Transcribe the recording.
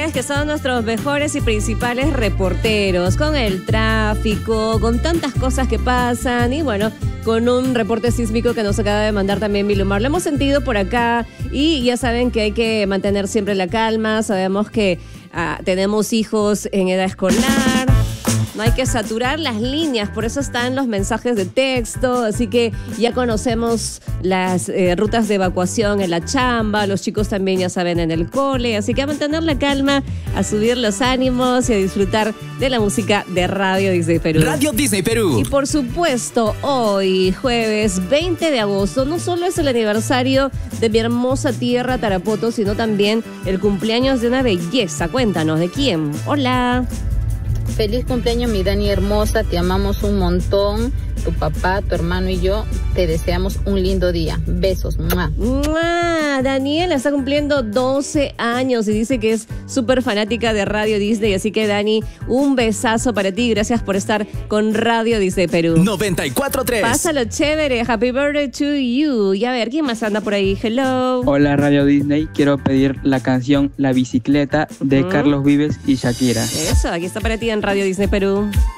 ustedes que son nuestros mejores y principales reporteros, con el tráfico, con tantas cosas que pasan y bueno, con un reporte sísmico que nos acaba de mandar también Vilumar. Lo hemos sentido por acá y ya saben que hay que mantener siempre la calma. Sabemos que tenemos hijos en edad escolar. No hay que saturar las líneas, por eso están los mensajes de texto, así que ya conocemos las rutas de evacuación en la chamba, los chicos también ya saben en el cole, así que a mantener la calma, a subir los ánimos y a disfrutar de la música de Radio Disney Perú. Radio Disney Perú. Y por supuesto, hoy, jueves 20 de agosto, no solo es el aniversario de mi hermosa tierra Tarapoto, sino también el cumpleaños de una belleza. Cuéntanos, ¿de quién? Hola. Feliz cumpleaños, mi Dani hermosa, te amamos un montón. Tu papá, tu hermano y yo te deseamos un lindo día. Besos. ¡Mua! ¡Mua! Daniela está cumpliendo 12 años y dice que es súper fanática de Radio Disney. Así que, Dani, un besazo para ti. Gracias por estar con Radio Disney Perú. 94.3. Pásalo chévere. Happy birthday to you. Y a ver, ¿quién más anda por ahí? Hello. Hola, Radio Disney. Quiero pedir la canción La Bicicleta de Carlos Vives y Shakira. Eso, aquí está para ti en Radio Disney Perú.